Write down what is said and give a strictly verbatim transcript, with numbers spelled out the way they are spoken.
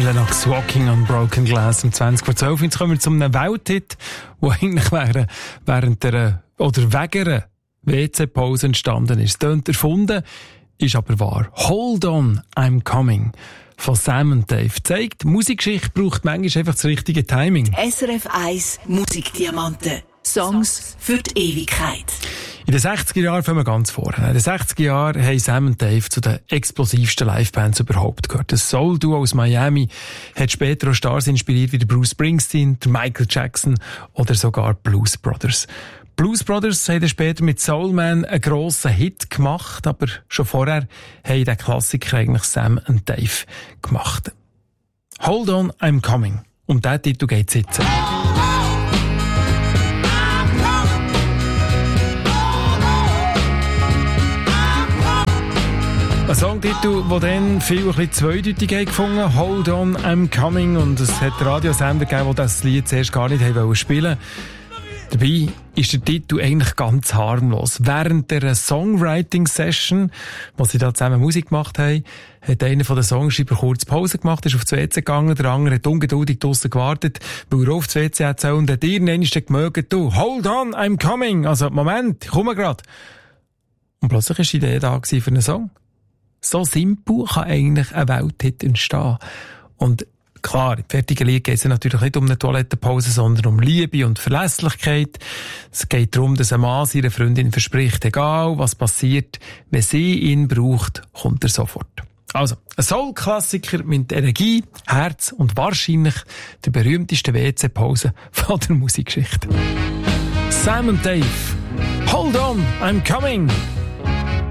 Lennox, Walking on Broken Glass um zwanzig vor zwölf. Jetzt kommen wir zu einem Welthit, der eigentlich während, während der, oder wegen einer W C-Pause entstanden ist. Es tönt erfunden, ist aber wahr. Hold on, I'm coming. Von Sam und Dave. Zeigt, Musikgeschichte braucht manchmal einfach das richtige Timing. S R F eins Musikdiamanten. Songs für die Ewigkeit. In den sechziger Jahren fangen wir ganz vorne. In den sechziger Jahren haben Sam und Dave zu den explosivsten Livebands überhaupt gehört. Das Soul-Duo aus Miami hat später auch Stars inspiriert wie der Bruce Springsteen, der Michael Jackson oder sogar Blues Brothers. Blues Brothers haben später mit Soul Man einen grossen Hit gemacht, aber schon vorher haben den Klassiker eigentlich Sam und Dave gemacht. Hold on, I'm coming. Um diesen Titel geht's jetzt. Ein Songtitel, der dann viel ein bisschen zweideutig gefunden hat. Hold on, I'm coming. Und es hat Radiosender gegeben, die das Lied zuerst gar nicht haben spielen wollten. Dabei ist der Titel eigentlich ganz harmlos. Während der Songwriting-Session, wo sie da zusammen Musik gemacht haben, hat einer von den Songschreiber kurz Pause gemacht, ist auf das W C gegangen, der andere hat ungeduldig draussen gewartet, weil er auf das W C hat und hat irgendwann gemerkt, du, hold on, I'm coming. Also, Moment, ich komme grad. Und plötzlich war die Idee da für einen Song. So simpel kann eigentlich ein Welthit entstehen. Und klar, im fertigen Lied geht es natürlich nicht um eine Toilettenpause, sondern um Liebe und Verlässlichkeit. Es geht darum, dass ein Mann seiner Freundin verspricht, egal was passiert, wenn sie ihn braucht, kommt er sofort. Also, ein Soul-Klassiker mit Energie, Herz und wahrscheinlich der berühmtesten W C-Pause von der Musikgeschichte. Sam und Dave, Hold on, I'm coming!